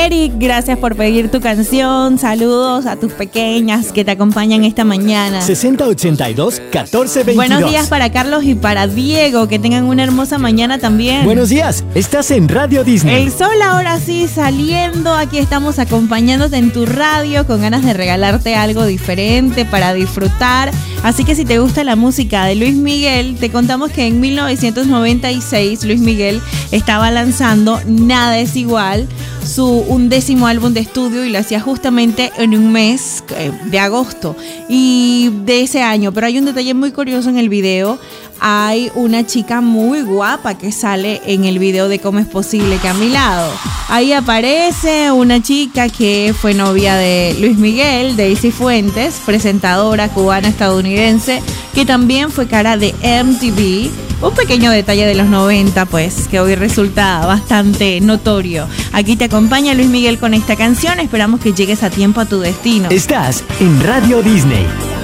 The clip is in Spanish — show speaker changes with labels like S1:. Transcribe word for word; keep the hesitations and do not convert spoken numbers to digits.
S1: Eric, gracias por pedir tu canción. Saludos a tus pequeñas que te acompañan esta mañana.
S2: sesenta ochenta y dos, catorce veintidós.
S1: Buenos días para Carlos y para Diego, que tengan una hermosa mañana también.
S2: Buenos días, estás en Radio Disney.
S1: El sol ahora sí saliendo, aquí estamos acompañándote en tu radio con ganas de regalarte algo diferente para disfrutar. Así que si te gusta la música de Luis Miguel, te contamos que en mil novecientos noventa y seis Luis Miguel estaba lanzando Nada es Igual, su undécimo álbum de estudio, y lo hacía justamente en un mes eh, de agosto y de ese año. Pero hay un detalle muy curioso en el video. Hay una chica muy guapa que sale en el video de Cómo es posible que a mi lado. Ahí aparece una chica que fue novia de Luis Miguel, Daisy Fuentes, presentadora cubana estadounidense, que también fue cara de M T V. Un pequeño detalle de los noventa, pues, que hoy resulta bastante notorio. Aquí te acompaña Luis Miguel con esta canción. Esperamos que llegues a tiempo a tu destino.
S2: Estás en Radio Disney.